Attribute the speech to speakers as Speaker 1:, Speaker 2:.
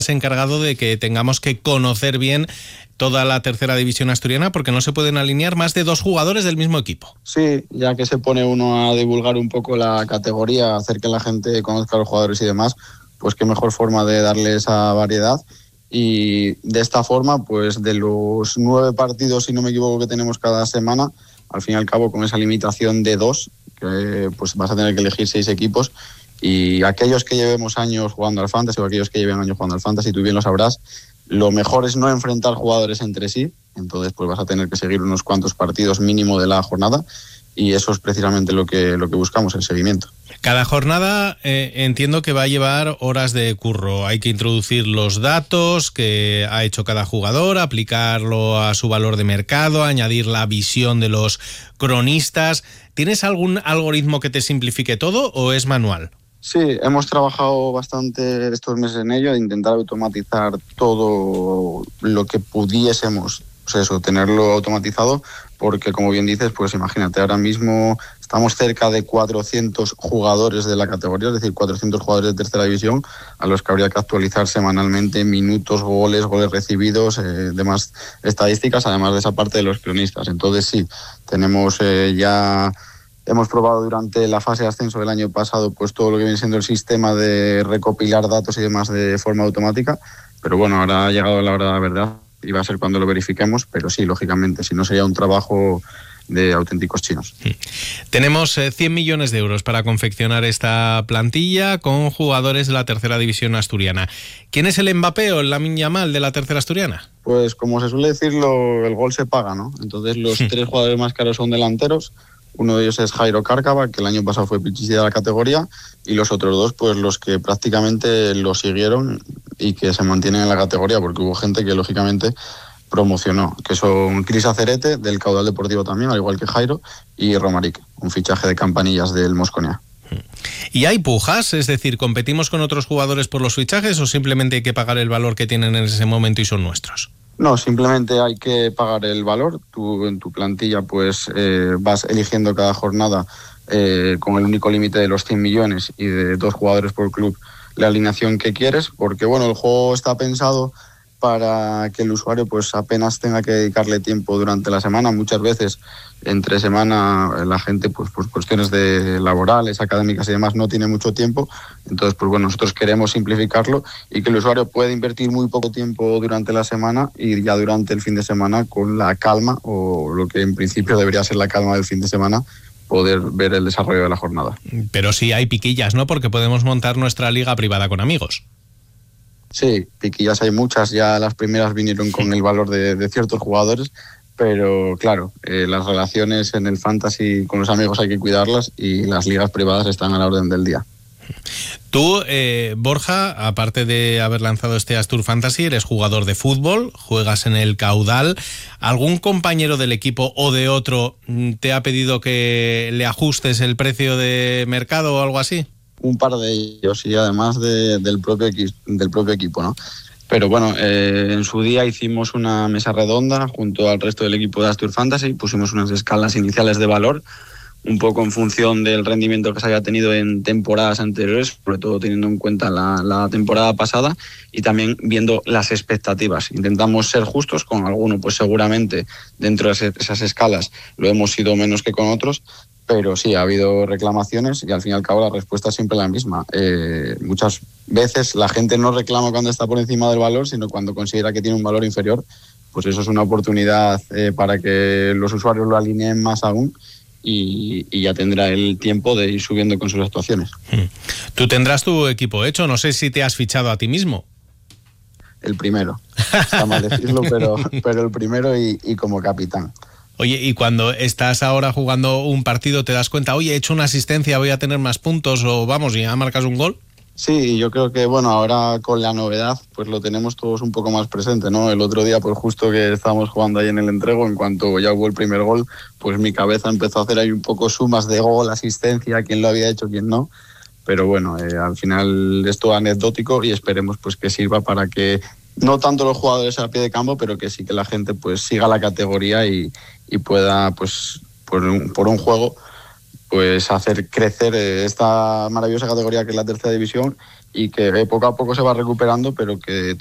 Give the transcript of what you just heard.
Speaker 1: encargado de que tengamos que conocer bien toda la tercera división asturiana, porque no se pueden alinear más de 2 jugadores del mismo equipo.
Speaker 2: Sí, ya que se pone uno a divulgar un poco la categoría, hacer que la gente conozca a los jugadores y demás, pues qué mejor forma de darle esa variedad. Y de esta forma, pues de los 9 partidos, si no me equivoco, que tenemos cada semana, al fin y al cabo con esa limitación de 2, que pues vas a tener que elegir 6 equipos. Y aquellos que llevemos años jugando al Fantasy o aquellos que lleven años jugando al Fantasy, tú bien lo sabrás, lo mejor es no enfrentar jugadores entre sí. Entonces pues vas a tener que seguir unos cuantos partidos mínimo de la jornada, y eso es precisamente lo que buscamos, el seguimiento.
Speaker 1: Cada jornada entiendo que va a llevar horas de curro. Hay que introducir los datos que ha hecho cada jugador, aplicarlo a su valor de mercado, añadir la visión de los cronistas. ¿Tienes algún algoritmo que te simplifique todo o es manual?
Speaker 2: Sí, hemos trabajado bastante estos meses en ello, de intentar automatizar todo lo que pudiésemos, pues eso, tenerlo automatizado, porque como bien dices, pues imagínate, ahora mismo estamos cerca de 400 jugadores de la categoría, es decir, 400 jugadores de tercera división, a los que habría que actualizar semanalmente minutos, goles recibidos, demás estadísticas, además de esa parte de los cronistas. Entonces sí, tenemos ya... Hemos probado durante la fase de ascenso del año pasado pues todo lo que viene siendo el sistema de recopilar datos y demás de forma automática, pero bueno, ahora ha llegado la hora de la verdad y va a ser cuando lo verifiquemos, pero sí, lógicamente, si no sería un trabajo de auténticos chinos.
Speaker 1: Tenemos 100 millones de euros para confeccionar esta plantilla con jugadores de la tercera división asturiana. ¿Quién es el Mbappé o el Lamine Yamal de la tercera asturiana?
Speaker 2: Pues como se suele decir, el gol se paga, ¿no? Entonces los 3 jugadores más caros son delanteros. Uno de ellos es Jairo Cárcava, que el año pasado fue pichichi de la categoría, y los otros 2, pues los que prácticamente lo siguieron y que se mantienen en la categoría, porque hubo gente que lógicamente promocionó, que son Cris Acerete, del Caudal Deportivo también, al igual que Jairo, y Romaric, un fichaje de campanillas del Mosconia.
Speaker 1: ¿Y hay pujas? Es decir, ¿competimos con otros jugadores por los fichajes o simplemente hay que pagar el valor que tienen en ese momento y son nuestros?
Speaker 2: No, simplemente hay que pagar el valor. Tú en tu plantilla pues vas eligiendo cada jornada con el único límite de los 100 millones y de 2 jugadores por club la alineación que quieres, porque bueno, el juego está pensado para que el usuario pues apenas tenga que dedicarle tiempo durante la semana. Muchas veces entre semana la gente pues por cuestiones de laborales, académicas y demás no tiene mucho tiempo. Entonces pues bueno, nosotros queremos simplificarlo y que el usuario pueda invertir muy poco tiempo durante la semana y ya durante el fin de semana, con la calma, o lo que en principio debería ser la calma del fin de semana, poder ver el desarrollo de la jornada.
Speaker 1: Pero sí hay piquillas, ¿no? Porque podemos montar nuestra liga privada con amigos.
Speaker 2: Sí, piquillas hay muchas, ya las primeras vinieron con el valor de ciertos jugadores, pero claro, las relaciones en el fantasy con los amigos hay que cuidarlas y las ligas privadas están a la orden del día.
Speaker 1: Tú, Borja, aparte de haber lanzado este Astur Fantasy, eres jugador de fútbol, juegas en el Caudal. ¿Algún compañero del equipo o de otro te ha pedido que le ajustes el precio de mercado o algo así?
Speaker 2: Un par de ellos, y además del propio equipo, ¿no? Pero bueno, en su día hicimos una mesa redonda junto al resto del equipo de Astur Fantasy, pusimos unas escalas iniciales de valor, un poco en función del rendimiento que se haya tenido en temporadas anteriores, sobre todo teniendo en cuenta la temporada pasada, y también viendo las expectativas. Intentamos ser justos con alguno, pues seguramente dentro de esas escalas lo hemos sido menos que con otros, pero sí, ha habido reclamaciones y al fin y al cabo la respuesta es siempre la misma. Muchas veces la gente no reclama cuando está por encima del valor, sino cuando considera que tiene un valor inferior. Pues eso es una oportunidad para que los usuarios lo alineen más aún y ya tendrá el tiempo de ir subiendo con sus actuaciones.
Speaker 1: Tú tendrás tu equipo hecho, no sé si te has fichado a ti mismo.
Speaker 2: El primero, está mal decirlo, pero el primero y como capitán.
Speaker 1: Oye, y cuando estás ahora jugando un partido, ¿te das cuenta, oye, he hecho una asistencia, voy a tener más puntos, o vamos, ya marcas un gol?
Speaker 2: Sí, yo creo que bueno, ahora con la novedad pues lo tenemos todos un poco más presente, ¿no? El otro día pues justo que estábamos jugando ahí en el entrego, en cuanto ya hubo el primer gol, pues mi cabeza empezó a hacer ahí un poco sumas de gol, asistencia, quién lo había hecho, quién no. Pero bueno, al final esto es anecdótico y esperemos pues que sirva para que no tanto los jugadores a pie de campo, pero que sí que la gente pues siga la categoría y pueda pues por un juego pues hacer crecer esta maravillosa categoría que es la tercera división y que poco a poco se va recuperando, pero que